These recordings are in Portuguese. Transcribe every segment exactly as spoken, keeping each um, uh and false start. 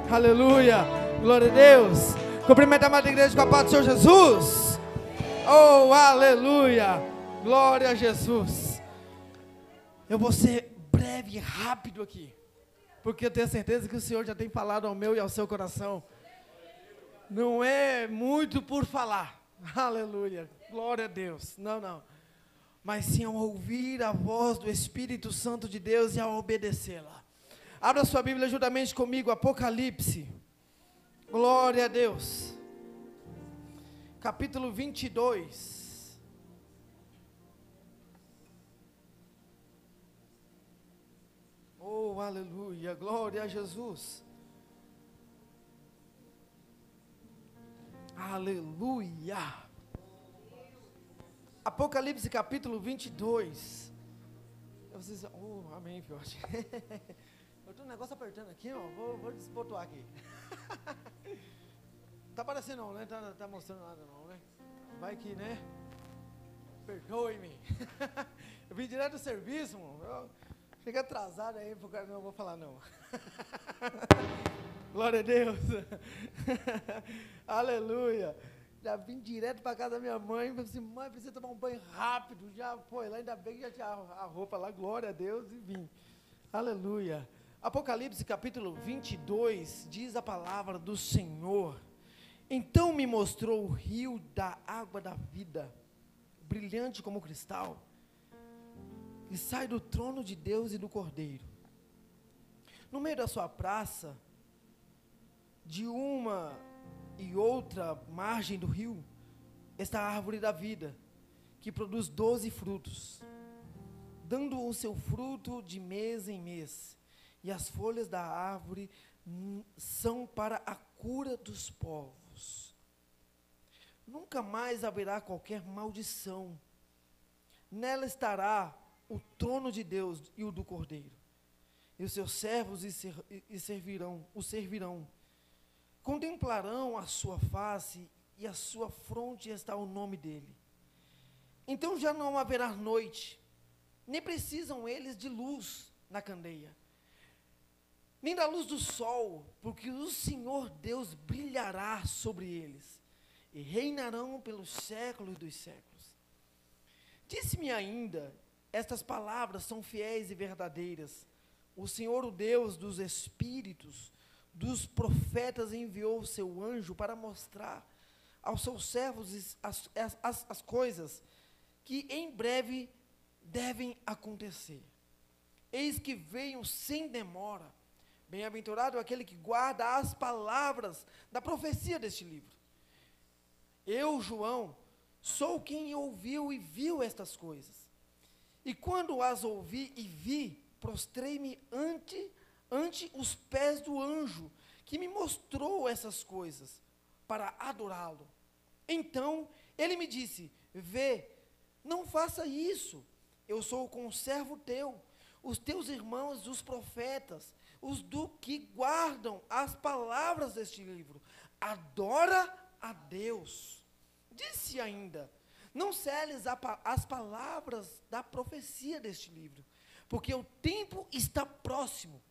Aleluia, glória a Deus. Cumprimenta a amada igreja com a paz do Senhor Jesus. Oh, aleluia, glória a Jesus. Eu vou ser breve e rápido aqui, porque eu tenho certeza que o Senhor já tem falado ao meu e ao seu coração. Não é muito por falar, aleluia, glória a Deus, não, não. Mas sim ao ouvir a voz do Espírito Santo de Deus e ao obedecê-la. Abra sua Bíblia juntamente comigo, Apocalipse, glória a Deus, capítulo vinte e dois. Oh, aleluia, glória a Jesus. Aleluia. Apocalipse capítulo vinte e dois. Vocês, oh, amém, fiote. Eu tenho um negócio apertando aqui, ó. Vou, vou desbotoar aqui. Tá parecendo não, né? Tá, tá mostrando nada não, né? Vai que, né? Perdoe-me. Eu vim direto do serviço, mano. Eu cheguei atrasado aí, pro cara, não vou falar não. Glória a Deus. Aleluia. Já vim direto para casa da minha mãe, falei assim, mãe, precisa tomar um banho rápido, já foi lá, ainda bem que já tinha a roupa lá, glória a Deus, e vim. Aleluia. Apocalipse capítulo vinte e dois, diz a palavra do Senhor. Então me mostrou o rio da água da vida, brilhante como cristal, que sai do trono de Deus e do Cordeiro. No meio da sua praça, de uma e outra margem do rio, está a árvore da vida, que produz doze frutos, dando o seu fruto de mês em mês, e as folhas da árvore são para a cura dos povos. Nunca mais haverá qualquer maldição. Nela estará o trono de Deus e o do Cordeiro, e os seus servos e servirão, o servirão. Contemplarão a sua face, e a sua fronte está o nome dele. Então já não haverá noite, nem precisam eles de luz na candeia, nem da luz do sol, porque o Senhor Deus brilhará sobre eles, e reinarão pelos séculos dos séculos. Disse-me ainda, estas palavras são fiéis e verdadeiras. O Senhor, o Deus dos espíritos, dos profetas, enviou o seu anjo para mostrar aos seus servos as, as, as coisas que em breve devem acontecer. Eis que venho sem demora. Bem-aventurado aquele que guarda as palavras da profecia deste livro. Eu, João, sou quem ouviu e viu estas coisas. E quando as ouvi e vi, prostrei-me ante, ante os pés do anjo que me mostrou essas coisas, para adorá-lo. Então ele me disse, vê, não faça isso, eu sou o conservo teu, os teus irmãos, os profetas, os do que guardam as palavras deste livro, adora a Deus. Disse ainda, não celes a, as palavras da profecia deste livro, porque o tempo está próximo.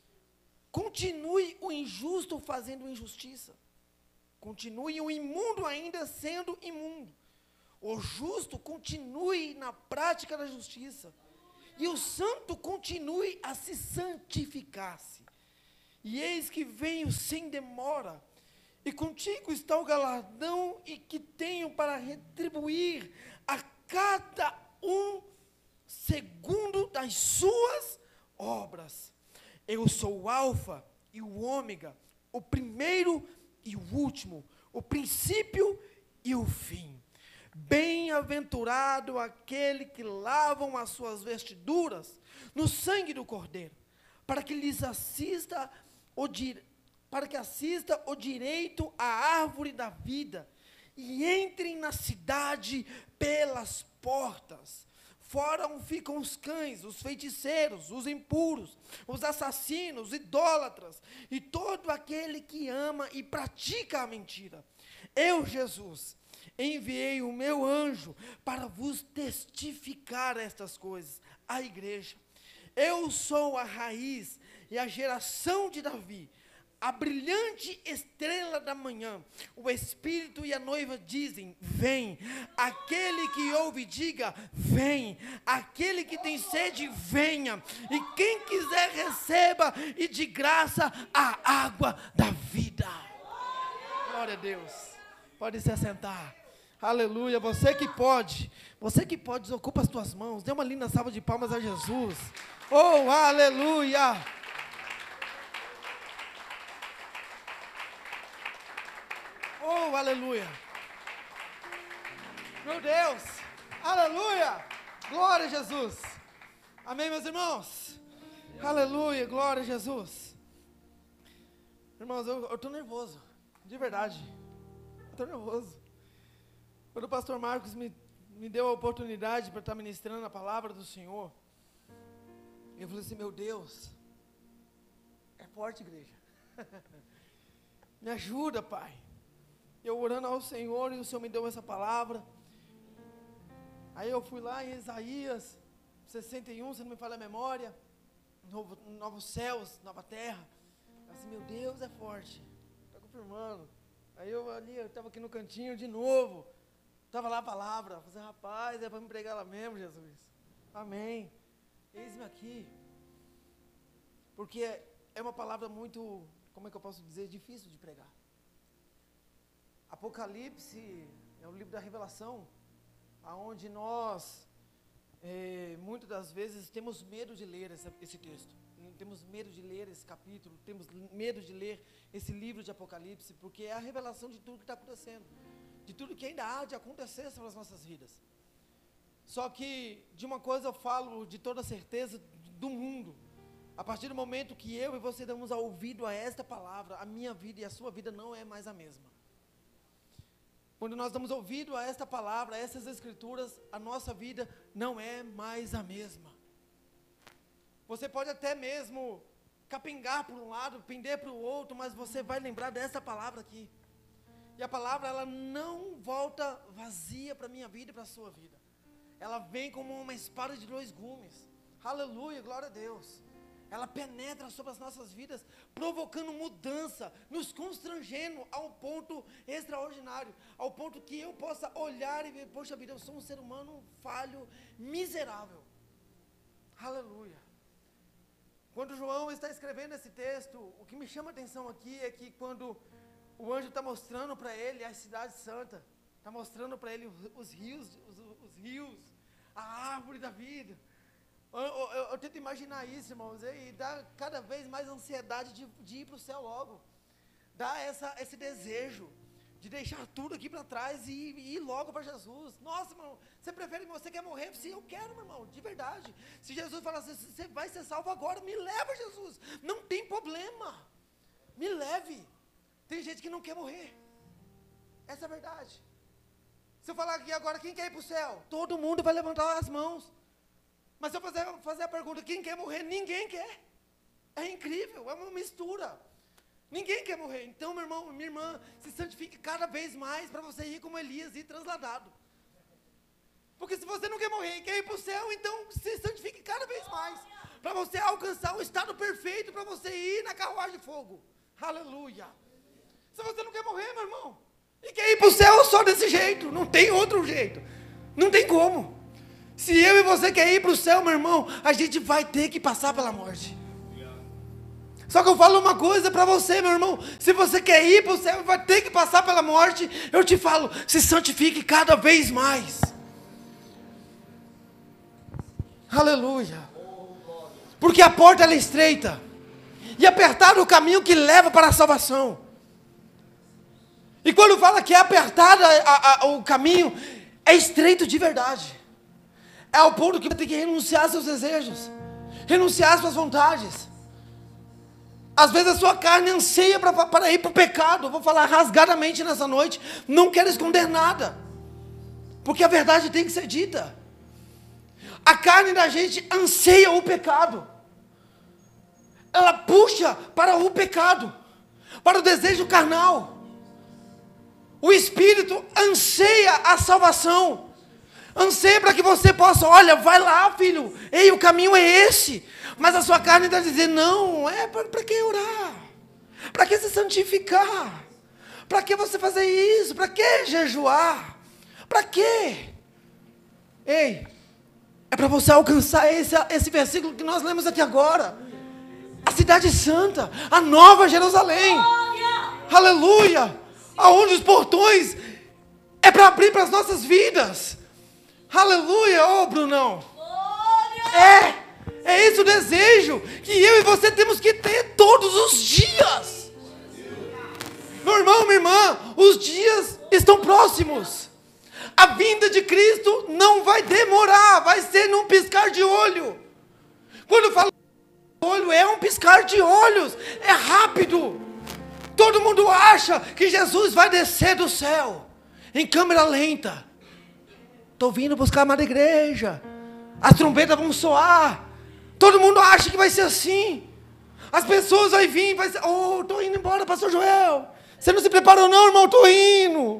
Continue o injusto fazendo injustiça, continue o imundo ainda sendo imundo, o justo continue na prática da justiça, e o santo continue a se santificar-se. E eis que venho sem demora, e contigo está o galardão e que tenho para retribuir a cada um segundo das suas obras. Eu sou o alfa e o ômega, o primeiro e o último, o princípio e o fim. Bem-aventurado aquele que lavam as suas vestiduras no sangue do Cordeiro, para que lhes assista o, para que assista o direito à árvore da vida, e entrem na cidade pelas portas. Fora ficam os cães, os feiticeiros, os impuros, os assassinos, os idólatras, e todo aquele que ama e pratica a mentira. Eu, Jesus, enviei o meu anjo para vos testificar estas coisas, à igreja. Eu sou a raiz e a geração de Davi, a brilhante estrela da manhã. O Espírito e a noiva dizem, vem. Aquele que ouve, diga, vem. Aquele que tem sede, venha. E quem quiser, receba, e de graça a água da vida. Glória a Deus. Pode se assentar. Aleluia. Você que pode, você que pode, desocupa as tuas mãos. Dê uma linda salva de palmas a Jesus. Oh, aleluia. Oh, aleluia. Meu Deus. Aleluia. Glória a Jesus. Amém, meus irmãos? Aleluia. Glória a Jesus. Irmãos, eu estou nervoso. De verdade. Eu estou nervoso. Quando o pastor Marcos me, me deu a oportunidade para estar ministrando a palavra do Senhor, eu falei assim, meu Deus, é forte, igreja. Me ajuda, Pai. Eu orando ao Senhor e o Senhor me deu essa palavra. Aí eu fui lá em Isaías sessenta e um, se não me falha a memória, novo, novos céus, nova terra. Eu disse, meu Deus, é forte. Está confirmando. Aí eu ali, eu estava aqui no cantinho de novo. Estava lá a palavra. Eu falei, rapaz, é para me pregar lá mesmo, Jesus. Amém. Eis-me aqui. Porque é uma palavra muito, como é que eu posso dizer, difícil de pregar. Apocalipse é o livro da revelação, aonde nós, é, muitas das vezes, temos medo de ler esse, esse texto. Temos medo de ler esse capítulo, temos medo de ler esse livro de Apocalipse, porque é a revelação de tudo que está acontecendo, de tudo que ainda há de acontecer sobre as nossas vidas. Só que, de uma coisa eu falo de toda certeza do mundo, a partir do momento que eu e você damos ouvido a esta palavra, a minha vida e a sua vida não é mais a mesma. Quando nós damos ouvido a esta palavra, a essas escrituras, a nossa vida não é mais a mesma. Você pode até mesmo capengar por um lado, pender para o outro, mas você vai lembrar dessa palavra aqui. E a palavra, ela não volta vazia para a minha vida e para a sua vida. Ela vem como uma espada de dois gumes. Aleluia, glória a Deus. Ela penetra sobre as nossas vidas, provocando mudança, nos constrangendo a um ponto extraordinário, ao ponto que eu possa olhar e ver, poxa vida, eu sou um ser humano falho, miserável. Aleluia. Quando João está escrevendo esse texto, o que me chama a atenção aqui é que quando o anjo está mostrando para ele a cidade santa, está mostrando para ele os, os rios, os, os rios, a árvore da vida. Eu, eu, eu tento imaginar isso, irmãos, e dá cada vez mais ansiedade de, de ir para o céu logo. Dá essa, esse desejo de deixar tudo aqui para trás e, e ir logo para Jesus. Nossa, irmão, você prefere, você quer morrer? Sim, eu quero, meu irmão, de verdade. Se Jesus falar assim, você vai ser salvo agora, me leva, Jesus. Não tem problema. Me leve. Tem gente que não quer morrer. Essa é a verdade. Se eu falar aqui agora, quem quer ir para o céu? Todo mundo vai levantar as mãos. Mas se eu fazer, fazer a pergunta, quem quer morrer? Ninguém quer. É incrível, é uma mistura. Ninguém quer morrer. Então, meu irmão, minha irmã, se santifique cada vez mais para você ir como Elias, ir transladado. Porque se você não quer morrer e quer ir para o céu, então se santifique cada vez mais. Para você alcançar o estado perfeito, para você ir na carruagem de fogo. Aleluia. Se você não quer morrer, meu irmão, e quer ir para o céu só desse jeito, não tem outro jeito. Não tem como. Se eu e você quer ir para o céu, meu irmão, a gente vai ter que passar pela morte. Só que eu falo uma coisa para você, meu irmão, se você quer ir para o céu e vai ter que passar pela morte, eu te falo, se santifique cada vez mais. Aleluia. Porque a porta ela é estreita, e apertado o caminho que leva para a salvação. E quando fala que é apertado a, a, o caminho, é estreito de verdade. É ao ponto que você tem que renunciar aos seus desejos, renunciar às suas vontades. Às vezes a sua carne anseia pra, para ir para o pecado. Eu vou falar rasgadamente nessa noite. Não quero esconder nada, porque a verdade tem que ser dita. A carne da gente anseia o pecado. Ela puxa para o pecado, para o desejo carnal. O Espírito anseia a salvação. Anseia para que você possa, olha, vai lá, filho, ei, o caminho é esse. Mas a sua carne está dizendo, não, é para que orar? Para que santificar. Para que você fazer isso? Para que jejuar? Para quê? Ei, é para você alcançar esse, esse versículo que nós lemos aqui agora. A cidade santa, a nova Jerusalém. Aleluia. Aonde os portões é para abrir para as nossas vidas. Aleluia, ô oh, Brunão. É, é esse o desejo que eu e você temos que ter todos os dias. Meu irmão, minha irmã, os dias estão próximos. A vinda de Cristo não vai demorar, vai ser num piscar de olho. Quando eu falo olho, é um piscar de olhos, é rápido. Todo mundo acha que Jesus vai descer do céu em câmera lenta. Estou vindo buscar a amada igreja, as trombetas vão soar. Todo mundo acha que vai ser assim. As pessoas vão vir, vai ser, oh, estou indo embora, pastor Joel. Você não se preparou não, irmão, estou indo.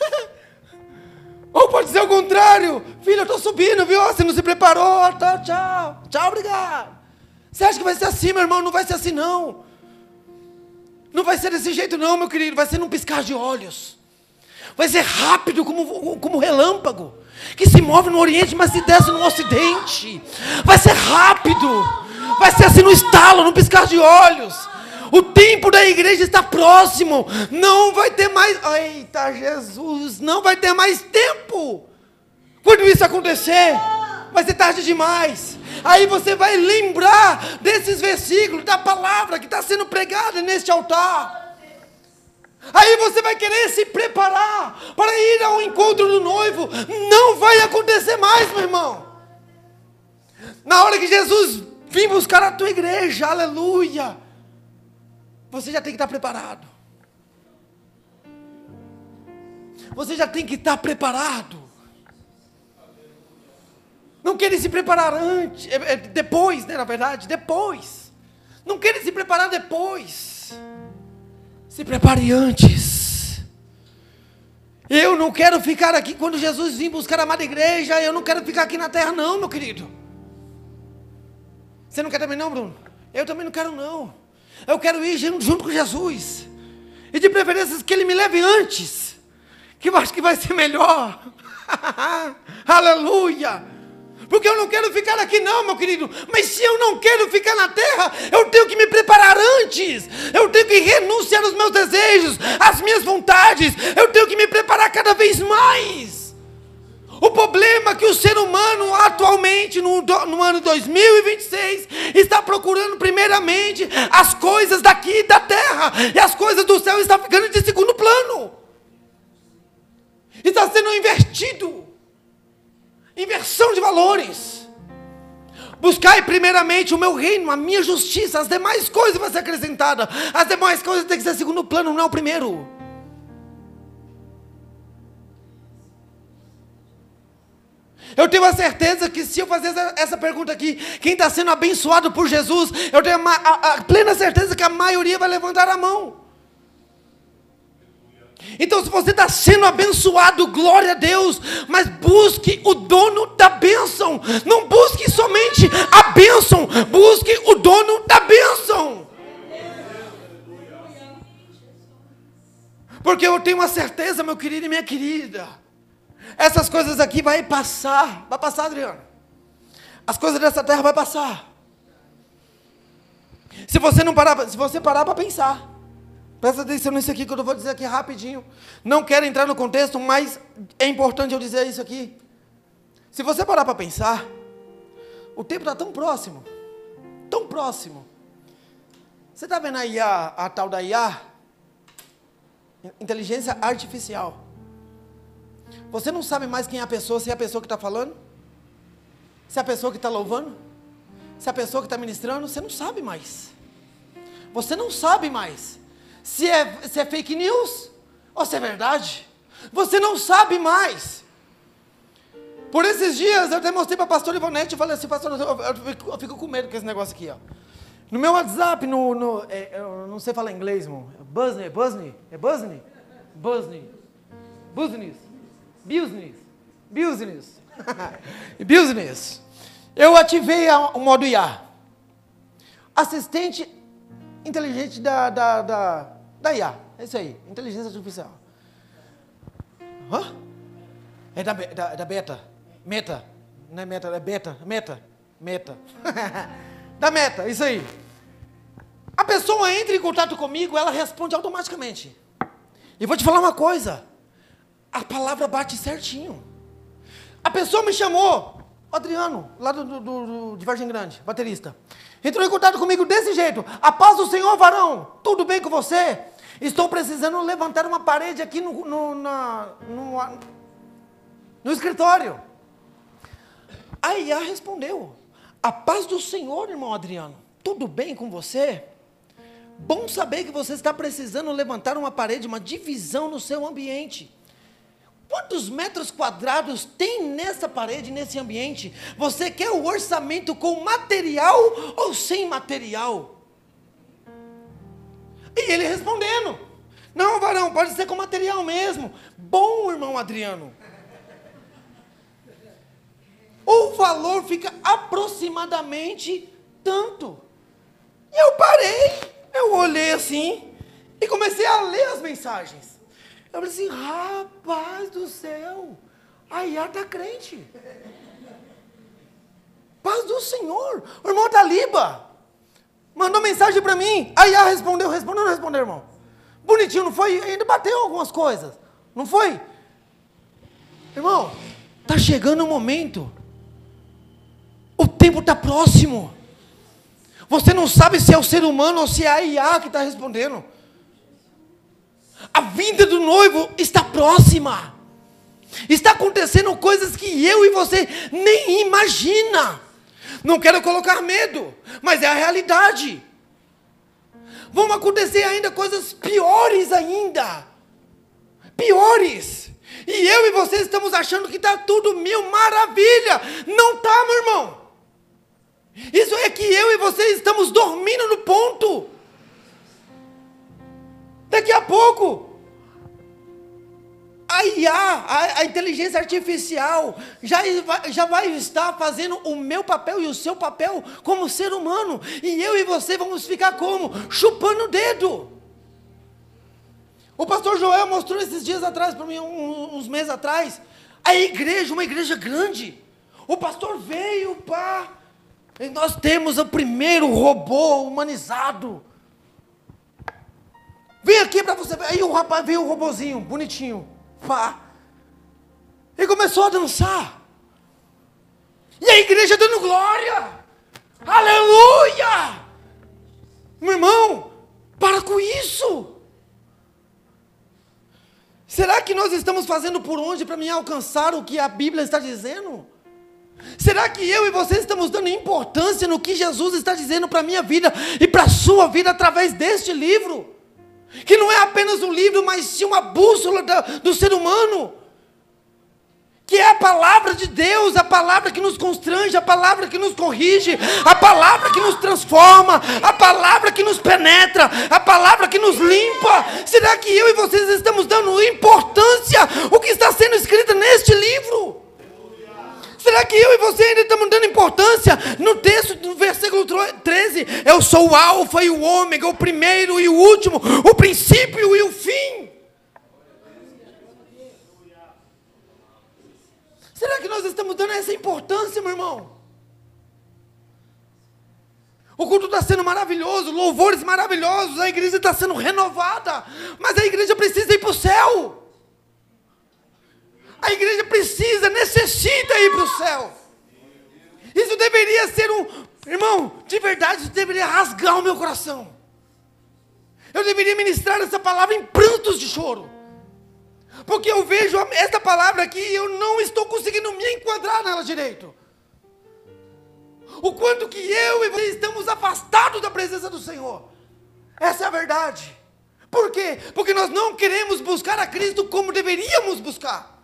Ou pode ser o contrário. Filho, eu estou subindo, viu? Você não se preparou, tchau, tchau. Tchau, obrigado. Você acha que vai ser assim, meu irmão? Não vai ser assim, não. Não vai ser desse jeito, não, meu querido. Vai ser num piscar de olhos. Vai ser rápido como, como relâmpago, que se move no Oriente, mas se desce no Ocidente. Vai ser rápido. Vai ser assim no estalo, no piscar de olhos. O tempo da igreja está próximo. Não vai ter mais... Eita, Jesus. Não vai ter mais tempo. Quando isso acontecer, vai ser tarde demais. Aí você vai lembrar desses versículos, da palavra que está sendo pregada neste altar. Aí você vai querer se preparar para ir ao encontro do noivo. Não vai acontecer mais, meu irmão. Na hora que Jesus vir buscar a tua igreja, aleluia, você já tem que estar preparado. Você já tem que estar preparado. Não querem se preparar antes, é, é, depois, né, na verdade, depois. Não querem se preparar depois. Se prepare antes. Eu não quero ficar aqui quando Jesus vir buscar a amada igreja. Eu não quero ficar aqui na terra não, meu querido. Você não quer também não, Bruno? Eu também não quero não. Eu quero ir junto com Jesus. E de preferência que Ele me leve antes, que eu acho que vai ser melhor. Aleluia. Porque eu não quero ficar aqui não, meu querido. Mas se eu não quero ficar na terra, eu tenho que me preparar antes. Eu tenho que renunciar aos meus desejos, às minhas vontades. Eu tenho que me preparar cada vez mais. O problema é que o ser humano atualmente, no, no ano dois mil e vinte e seis, está procurando primeiramente as coisas daqui da terra. E as coisas do céu estão ficando de segundo plano. Está sendo invertido. Inversão de valores. Buscai primeiramente o meu reino, a minha justiça. As demais coisas vão ser acrescentadas. As demais coisas têm que ser segundo plano, não é o primeiro. Eu tenho a certeza que se eu fazer essa, essa pergunta aqui, quem está sendo abençoado por Jesus, eu tenho a, a, a plena certeza que a maioria vai levantar a mão. Então se você está sendo abençoado, glória a Deus, mas busque o dono da bênção. Não busque somente a bênção, busque o dono da bênção. Porque eu tenho uma certeza, meu querido e minha querida, essas coisas aqui vai passar. Vai passar, Adriano. As coisas dessa terra vai passar. Se você não parar, se você parar para pensar. Presta atenção nisso aqui que eu vou dizer aqui rapidinho. Não quero entrar no contexto, mas é importante eu dizer isso aqui. Se você parar para pensar, o tempo está tão próximo, tão próximo. Você está vendo aí a, a tal da I A? Inteligência Artificial. Você não sabe mais quem é a pessoa, se é a pessoa que está falando, se é a pessoa que está louvando, se é a pessoa que está ministrando, você não sabe mais. Você não sabe mais. Se é, se é fake news ou se é verdade. Você não sabe mais. Por esses dias eu até mostrei para a pastora Ivonete e falei assim, pastor, eu, eu, eu, fico, eu fico com medo com esse negócio aqui, ó. No meu WhatsApp, no, no, é, eu não sei falar inglês, irmão. Business, business, é business? Business. Business. Business. Business. Business. Eu ativei a, o modo I A. Assistente inteligente da, da, da Da I A, é isso aí, inteligência artificial. Hã? É da, da, da Beta, Meta, não é Meta, é Beta, Meta, Meta. Da Meta, isso aí. A pessoa entra em contato comigo, ela responde automaticamente. E vou te falar uma coisa, a palavra bate certinho. A pessoa me chamou, Adriano, lá do, do, do, de Vargem Grande, baterista. Entrou em contato comigo desse jeito. A paz do Senhor, varão, tudo bem com você? Estou precisando levantar uma parede aqui no, no, na, no, no escritório. A I A respondeu, a paz do Senhor, irmão Adriano, tudo bem com você? Bom saber que você está precisando levantar uma parede, uma divisão no seu ambiente. Quantos metros quadrados tem nessa parede, nesse ambiente? Você quer o orçamento com material ou sem material? E ele respondendo, não, varão, pode ser com material mesmo. Bom, irmão Adriano. O valor fica aproximadamente tanto. E eu parei. Eu olhei assim e comecei a ler as mensagens. Eu falei assim, rapaz do céu, a I A está crente. Paz do Senhor. O irmão Taliba mandou mensagem para mim. A I A respondeu, respondeu ou não respondeu, irmão? Bonitinho, não foi? Ainda bateu algumas coisas. Não foi? Irmão, está chegando o momento. O tempo está próximo. Você não sabe se é o ser humano ou se é a I A que está respondendo. A vinda do noivo está próxima. Está acontecendo coisas que eu e você nem imagina. Não quero colocar medo, mas é a realidade. Vão acontecer ainda coisas piores ainda. Piores. E eu e você estamos achando que está tudo mil maravilha. Não está, meu irmão. Isso é que eu e você estamos dormindo no ponto. Daqui a pouco, a I A, a, a inteligência artificial, já, já vai estar fazendo o meu papel e o seu papel como ser humano. E eu e você vamos ficar como? Chupando o dedo. O pastor Joel mostrou esses dias atrás para mim, uns meses atrás, a igreja, uma igreja grande. O pastor veio, pá. E nós temos o primeiro robô humanizado. Vem aqui para você ver. Aí o rapaz veio o robozinho, bonitinho. Pá. E começou a dançar. E a igreja dando glória. Aleluia! Meu irmão, para com isso. Será que nós estamos fazendo por onde para me alcançar o que a Bíblia está dizendo? Será que eu e você estamos dando importância no que Jesus está dizendo para a minha vida e para a sua vida através deste livro? Que não é apenas um livro, mas sim uma bússola do, do ser humano. Que é a palavra de Deus, a palavra que nos constrange, a palavra que nos corrige, a palavra que nos transforma, a palavra que nos penetra, a palavra que nos limpa. Será que eu e vocês estamos dando importância ao que está sendo escrito neste livro? Será que eu e você ainda estamos dando importância no texto do versículo treze? Eu sou o alfa e o ômega, o primeiro e o último, o princípio e o fim. Será que nós estamos dando essa importância, meu irmão? O culto está sendo maravilhoso, louvores maravilhosos, a igreja está sendo renovada, mas a igreja precisa ir para o céu. A igreja precisa, necessita ir para o céu. Isso deveria ser um... Irmão, de verdade, isso deveria rasgar o meu coração. Eu deveria ministrar essa palavra em prantos de choro. Porque eu vejo esta palavra aqui e eu não estou conseguindo me enquadrar nela direito. O quanto que eu e você estamos afastados da presença do Senhor. Essa é a verdade. Por quê? Porque nós não queremos buscar a Cristo como deveríamos buscar.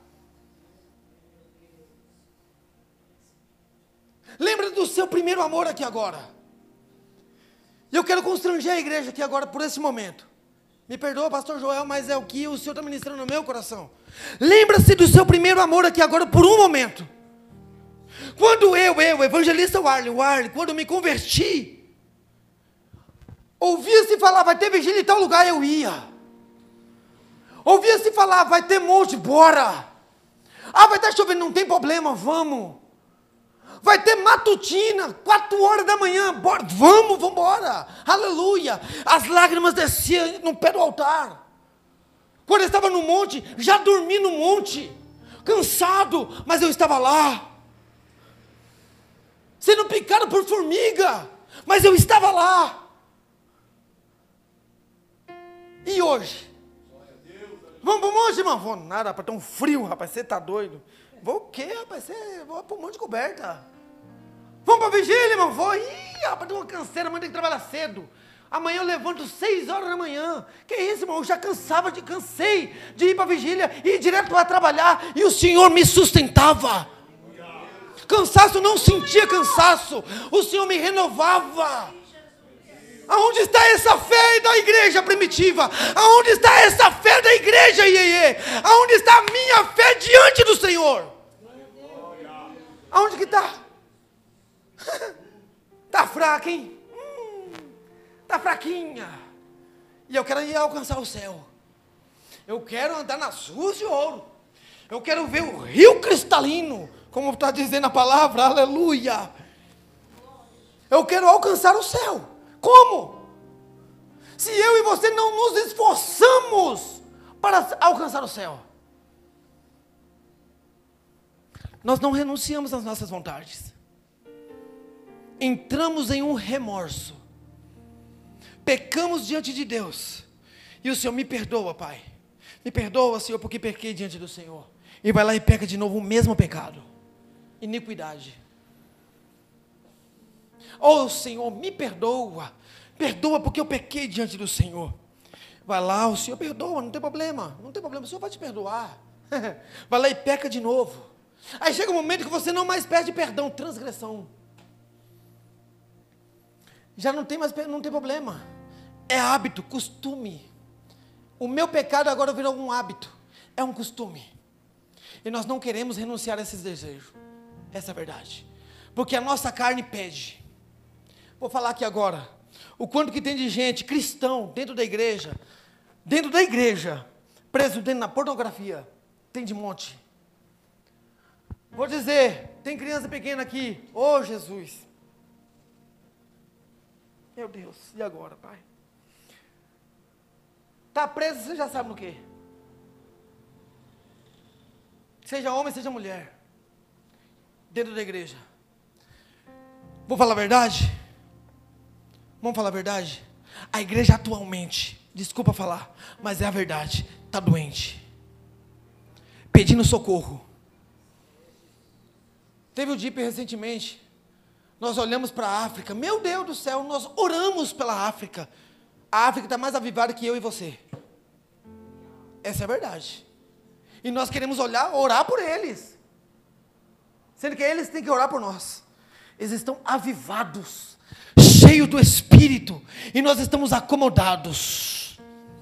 Lembra do seu primeiro amor aqui agora. E eu quero constranger a igreja aqui agora por esse momento. Me perdoa, pastor Joel, mas é o que o Senhor está ministrando no meu coração. Lembra-se do seu primeiro amor aqui agora por um momento. Quando eu, eu, evangelista Warley, Warley, quando me converti, ouvia-se falar, vai ter vigília em tal lugar, eu ia. Ouvia-se falar, vai ter monte, bora. Ah, vai estar chovendo, não tem problema, vamos. Vai ter matutina, quatro horas da manhã, bora, vamos, vamos embora. Aleluia. As lágrimas desciam no pé do altar. Quando eu estava no monte, já dormi no monte, cansado, mas eu estava lá. Sendo picado por formiga, mas eu estava lá. E hoje? Vamos para o monte, irmão? Vou nada, rapaz, tão frio, rapaz, você está doido. Vou o quê, rapaz? Você, vou para o monte de coberta. Vamos para a vigília, irmão? Vou. Ih, rapaz, tem uma canseira, amanhã tem que trabalhar cedo. Amanhã eu levanto seis horas da manhã. Que isso, irmão? Eu já cansava, de, cansei de ir para a vigília e ir direto para trabalhar. E o Senhor me sustentava. Cansaço, não sentia cansaço. O Senhor me renovava. Aonde está essa fé da igreja primitiva? Aonde está essa fé da igreja, Iê? Aonde está a minha fé diante do Senhor? Aonde que está? Está fraca, hein? Está hum, fraquinha. E eu quero ir alcançar o céu. Eu quero andar nas ruas de ouro. Eu quero ver o rio cristalino, como está dizendo a palavra, aleluia. Eu quero alcançar o céu. Como? Se eu e você não nos esforçamos para alcançar o céu. Nós não renunciamos às nossas vontades. Entramos em um remorso. Pecamos diante de Deus. E o Senhor me perdoa, Pai. Me perdoa, Senhor, porque pequei diante do Senhor. E vai lá e peca de novo o mesmo pecado. Iniquidade. Oh, Senhor, me perdoa. Perdoa porque eu pequei diante do Senhor. Vai lá, o Senhor perdoa, não tem problema. Não tem problema, o Senhor vai te perdoar. Vai lá e peca de novo. Aí chega um momento que você não mais pede perdão, transgressão. Já não tem mais, não tem problema. É hábito, costume. O meu pecado agora virou um hábito. É um costume. E nós não queremos renunciar a esses desejos. Essa é a verdade. Porque a nossa carne pede. Vou falar aqui agora. O quanto que tem de gente, cristão, dentro da igreja. Dentro da igreja. Preso dentro da pornografia. Tem de monte. Vou dizer, tem criança pequena aqui. Oh, Jesus. Meu Deus, e agora, Pai? Está preso, você já sabe no quê? Seja homem, seja mulher. Dentro da igreja. Vou falar a verdade? Vamos falar a verdade? A igreja atualmente, desculpa falar, mas é a verdade, está doente. Pedindo socorro. Teve o D I P recentemente. Nós olhamos para a África. Meu Deus do céu, nós oramos pela África. A África está mais avivada que eu e você. Essa é a verdade. E nós queremos olhar, orar por eles. Sendo que eles têm que orar por nós. Eles estão avivados, cheios do Espírito. E nós estamos acomodados.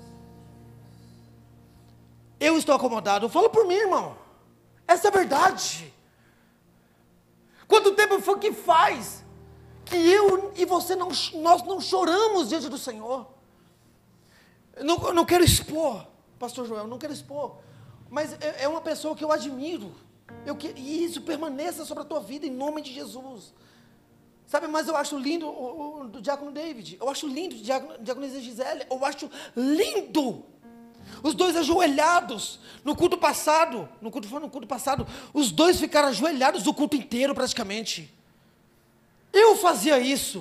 Eu estou acomodado. Eu falo por mim, irmão. Essa é a verdade. Quanto tempo foi que faz que eu e você, não, nós não choramos diante do Senhor? Eu não, eu não quero expor, pastor Joel, não quero expor. Mas é, é uma pessoa que eu admiro. Eu que, e isso permaneça sobre a tua vida em nome de Jesus. Sabe, mas eu acho lindo o, o, o diácono David. Eu acho lindo o diácono, diaconisa Gisele. Eu acho lindo. Os dois ajoelhados no culto passado, no culto foi no culto passado, os dois ficaram ajoelhados o culto inteiro praticamente. Eu fazia isso.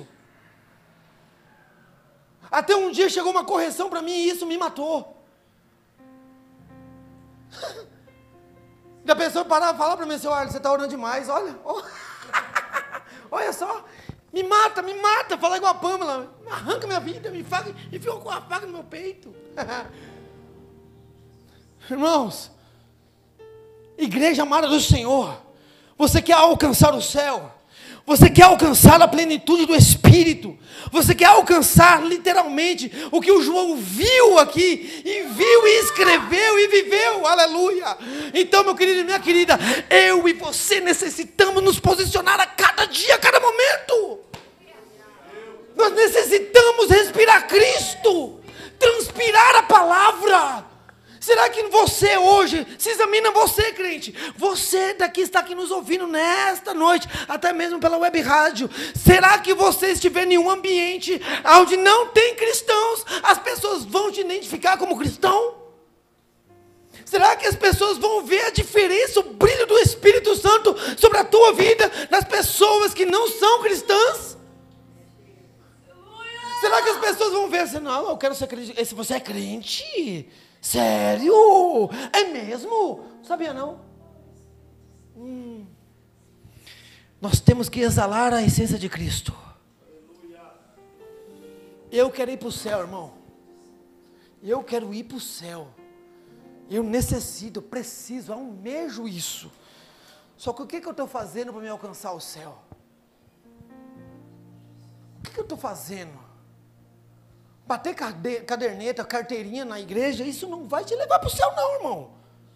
Até um dia chegou uma correção para mim e isso me matou. Da pessoa parar e falar para mim assim, olha, você está orando demais, olha, oh. Olha só, me mata, me mata, fala igual a Pâmela, arranca minha vida, me faca, e ficou com a faca no meu peito. Irmãos, igreja amada do Senhor, você quer alcançar o céu, você quer alcançar a plenitude do Espírito, você quer alcançar literalmente o que o João viu aqui, e viu e escreveu e viveu, aleluia. Então, meu querido e minha querida, eu e você necessitamos nos posicionar a cada dia, a cada momento. Nós necessitamos respirar Cristo, transpirar a palavra. Será que você hoje, se examina você, crente, você daqui está aqui nos ouvindo nesta noite, até mesmo pela web rádio, será que você estiver em um ambiente onde não tem cristãos, as pessoas vão te identificar como cristão? Será que as pessoas vão ver a diferença, o brilho do Espírito Santo sobre a tua vida, nas pessoas que não são cristãs? Será que as pessoas vão ver assim, não, eu quero ser crente, se você é crente? Sério? É mesmo? Sabia não? Hum. Nós temos que exalar a essência de Cristo. Eu quero ir para o céu, irmão. Eu quero ir para o céu. Eu necessito, eu preciso, almejo isso. Só que o que, que eu estou fazendo para me alcançar o céu? O que, que eu estou fazendo? Bater caderneta, carteirinha na igreja, isso não vai te levar para o céu não, irmão.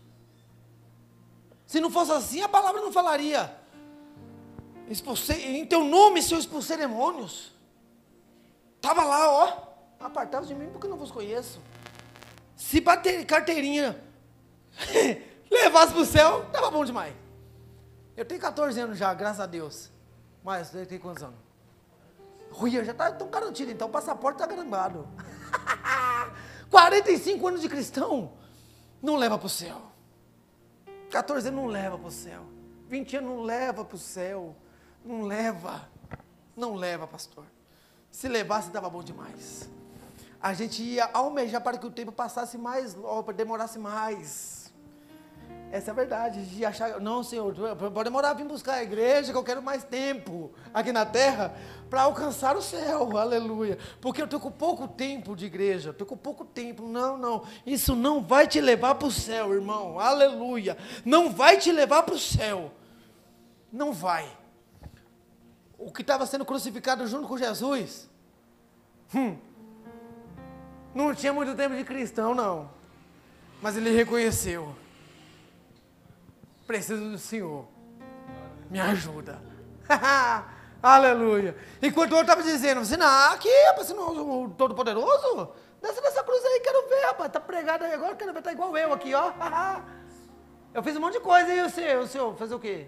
Se não fosse assim, a palavra não falaria. Expulsei, em teu nome, se eu expulsei demônios. Estava lá, ó. Apartados de mim porque eu não vos conheço. Se bater carteirinha levasse para o céu, estava bom demais. Eu tenho quatorze anos já, graças a Deus. Mas eu tenho quantos anos? Rui, já está tão garantido, então o passaporte está garimbado. quarenta e cinco anos de cristão, não leva para o céu. quatorze anos não leva para o céu. vinte anos não leva para o céu. Não leva. Não leva, pastor. Se levasse, estava bom demais. A gente ia almejar para que o tempo passasse mais, ou demorasse mais. Essa é a verdade, de achar, não, Senhor, pode demorar a vir buscar a igreja, que eu quero mais tempo aqui na terra, para alcançar o céu, aleluia, porque eu estou com pouco tempo de igreja, estou com pouco tempo, não, não, isso não vai te levar para o céu, irmão, aleluia, não vai te levar para o céu, não vai. O que estava sendo crucificado junto com Jesus, hum, não tinha muito tempo de cristão, não, mas ele reconheceu. Preciso do Senhor, me ajuda, aleluia. Enquanto o outro estava dizendo, assim, não, aqui, rapaz, você não é o Todo-Poderoso? Desce dessa cruz aí, quero ver, rapaz, está pregado aí agora, quero ver, está igual eu aqui, ó. Eu fiz um monte de coisa, e o senhor, o senhor fez o quê?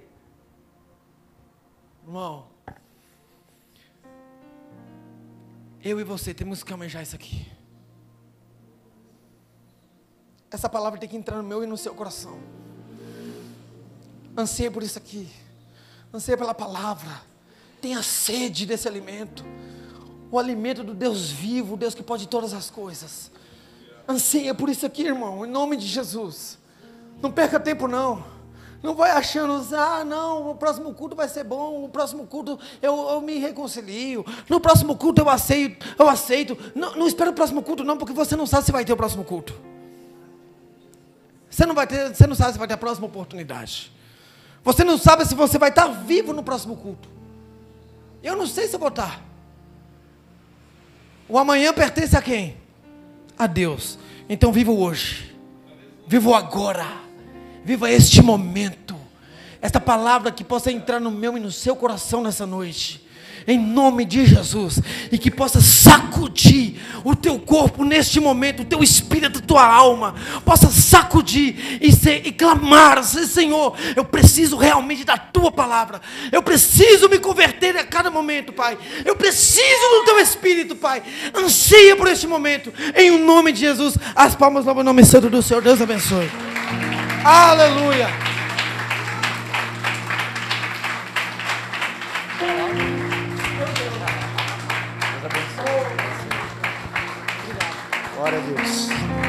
Irmão, eu e você temos que almejar isso aqui. Essa palavra tem que entrar no meu e no seu coração. Anseia por isso aqui, anseia pela palavra, tenha sede desse alimento, o alimento do Deus vivo, o Deus que pode todas as coisas. Anseia por isso aqui, irmão, em nome de Jesus. Não perca tempo não, não vai achando, ah não, o próximo culto vai ser bom, o próximo culto eu, eu me reconcilio, no próximo culto eu aceito, eu aceito. Não, não espera o próximo culto não, porque você não sabe se vai ter o próximo culto. Você não vai ter, você não sabe se vai ter a próxima oportunidade. Você não sabe se você vai estar vivo no próximo culto. Eu não sei se eu vou estar. O amanhã pertence a quem? A Deus. Então viva o hoje. Viva o agora. Viva este momento. Esta palavra que possa entrar no meu e no seu coração nessa noite. Em nome de Jesus, e que possa sacudir o teu corpo neste momento, o teu espírito, a tua alma, possa sacudir e, ser, e clamar, Senhor, eu preciso realmente da tua palavra, eu preciso me converter a cada momento, Pai, eu preciso do teu espírito, Pai, ansia por este momento, em o nome de Jesus, as palmas no nome santo do Senhor, Deus abençoe, aleluia. Glória a Deus.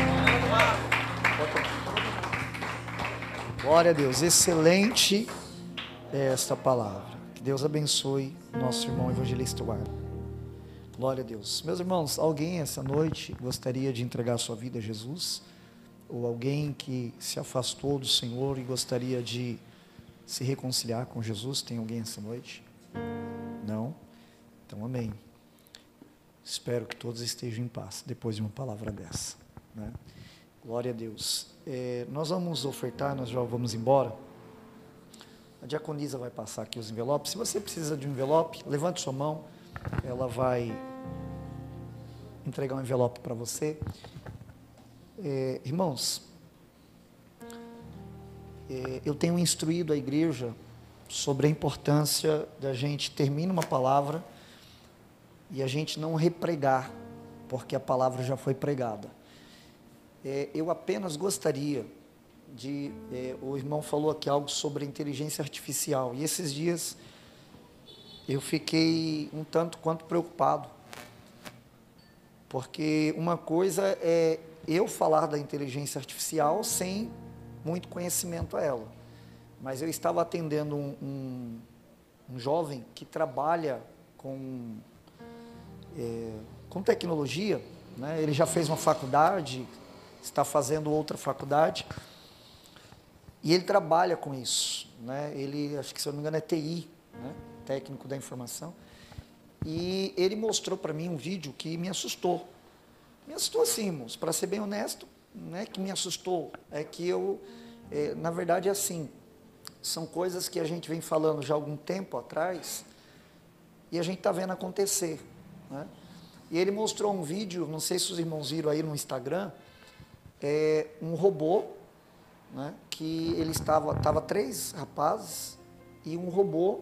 Glória a Deus. Excelente esta palavra. Que Deus abençoe nosso irmão evangelista Eduardo. Glória a Deus. Meus irmãos, alguém essa noite gostaria de entregar sua vida a Jesus? Ou alguém que se afastou do Senhor e gostaria de se reconciliar com Jesus? Tem alguém essa noite? Não? Então amém. Espero que todos estejam em paz, depois de uma palavra dessa, né? Glória a Deus. É, nós vamos ofertar, nós já vamos embora. A diaconisa vai passar aqui os envelopes. Se você precisa de um envelope, levante sua mão, ela vai entregar um envelope para você. É, irmãos, é, eu tenho instruído a igreja sobre a importância da gente terminar uma palavra e a gente não repregar, porque a palavra já foi pregada. É, eu apenas gostaria de... É, o irmão falou aqui algo sobre a inteligência artificial, e esses dias eu fiquei um tanto quanto preocupado, porque uma coisa é eu falar da inteligência artificial sem muito conhecimento a ela, mas eu estava atendendo um, um, um jovem que trabalha com, é, com tecnologia, né? Ele já fez uma faculdade, está fazendo outra faculdade, e ele trabalha com isso, né? Ele, acho que se eu não me engano é T I, né? Técnico da informação, e ele mostrou para mim um vídeo que me assustou, me assustou assim, irmãos, para ser bem honesto, não é que me assustou, é que eu, é, na verdade é assim, são coisas que a gente vem falando já há algum tempo atrás, e a gente está vendo acontecer, né? E ele mostrou um vídeo, não sei se os irmãos viram aí no Instagram, é, um robô, né, que ele estava, estava três rapazes, e um robô,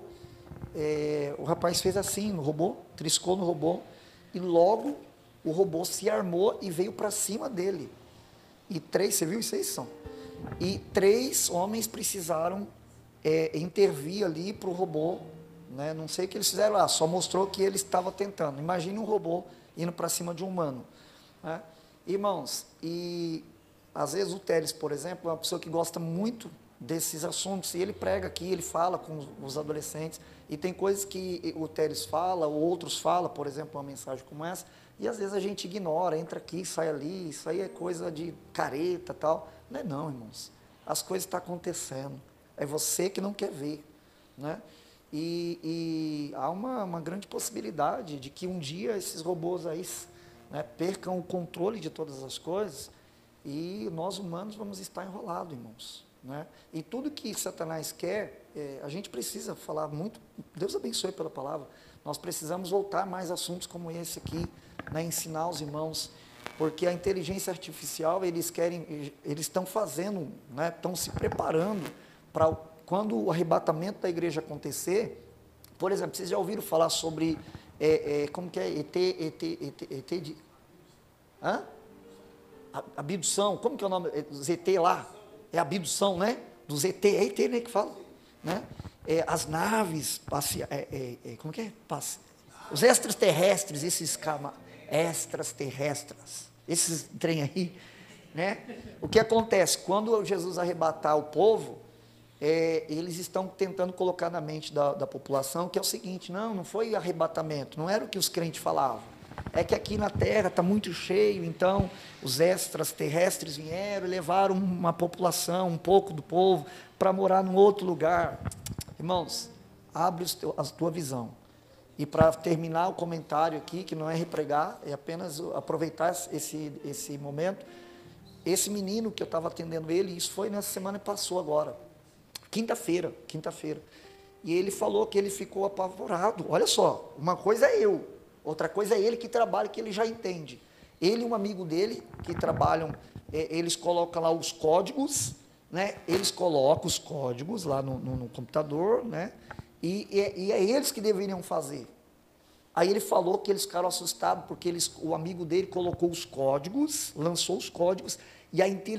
é, o rapaz fez assim no robô, triscou no robô, e logo o robô se armou e veio para cima dele. E três, você viu isso aí, são? E três homens precisaram é, intervir ali para o robô, né? Não sei o que eles fizeram lá, só mostrou que ele estava tentando. Imagine um robô indo para cima de um humano, né? Irmãos, e às vezes o Teles, por exemplo, é uma pessoa que gosta muito desses assuntos, e ele prega aqui, ele fala com os adolescentes, e tem coisas que o Teles fala, ou outros falam, por exemplo, uma mensagem como essa, e às vezes a gente ignora, entra aqui, sai ali, isso aí é coisa de careta e tal. Não é não, irmãos, as coisas estão acontecendo, é você que não quer ver, né? E, e há uma, uma grande possibilidade de que um dia esses robôs aí, né, percam o controle de todas as coisas, e nós humanos vamos estar enrolados, irmãos, né? E tudo que Satanás quer, é, a gente precisa falar muito, Deus abençoe pela palavra, nós precisamos voltar mais assuntos como esse aqui, né, ensinar os irmãos, porque a inteligência artificial, eles querem, eles estão fazendo, né, estão se preparando para quando o arrebatamento da igreja acontecer. Por exemplo, vocês já ouviram falar sobre, é, é, como que é, E T, E T, E T, E T de... Hã? Abdução, como que é o nome dos E T lá? É abdução, né? Dos E T, é E T, né, que fala, né? É, as naves, passe, é, é, é, como que é? Passe, os extraterrestres, esses cama, extraterrestres, esses trem aí, né? O que acontece? Quando Jesus arrebatar o povo, é, eles estão tentando colocar na mente da, da população que é o seguinte: não, não foi arrebatamento, não era o que os crentes falavam. É que aqui na terra está muito cheio, então os extraterrestres vieram e levaram uma população, um pouco do povo, para morar num outro lugar. Irmãos, abre a tua visão. E para terminar o comentário aqui, que não é repregar, é apenas aproveitar esse, esse momento, esse menino que eu estava atendendo ele, isso foi nessa semana que passou agora, quinta-feira, quinta-feira, e ele falou que ele ficou apavorado. Olha só, uma coisa é eu, outra coisa é ele que trabalha, que ele já entende. Ele e um amigo dele, que trabalham, é, eles colocam lá os códigos, né? Eles colocam os códigos lá no, no, no computador, né? E, e, e é eles que deveriam fazer. Aí ele falou que eles ficaram assustados, porque eles, o amigo dele colocou os códigos, lançou os códigos, e a inteligência